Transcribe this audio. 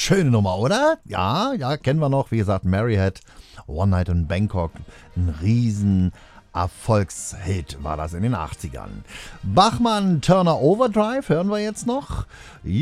Schöne Nummer, oder? Ja, kennen wir noch. Wie gesagt, Mary Had One Night in Bangkok. Ein riesen Erfolgshit war das in den 80ern. Bachmann Turner Overdrive hören wir jetzt noch.